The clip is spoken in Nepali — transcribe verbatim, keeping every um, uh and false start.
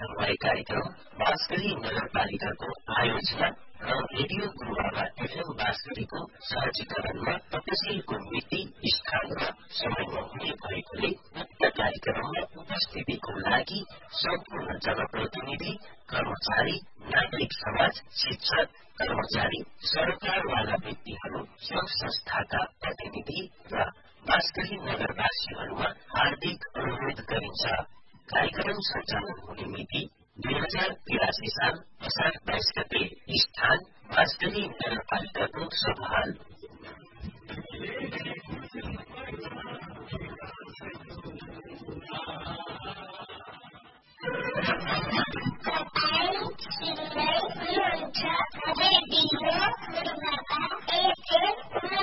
धनुवाई कार्यक्रम बाँसकरी नगरपालिकाको आयोजना र रेडियो गुरुवामा एफएम बाँसकरीको सहजीकरणमा तपसिलको मिति, स्थान र समयमा हुने भएकोले उक्त कार्यक्रममा उपस्थितिको लागि सम्पूर्ण जनप्रतिनिधि, कर्मचारी, नागरिक समाज, शिक्षक, कर्मचारी, सरकारवाला व्यक्तिहरू, सङ्घ संस्थाका प्रतिनिधि र बाँसकरी नगरवासीहरूमा हार्दिक अनुरोध गरिन्छ। कार्यक्रम सञ्चालन हुने मिति दुई हजार तिरासी साल असार बाइस गते। स्थान बाँसकरी नगरपालिकाको सभाहाल।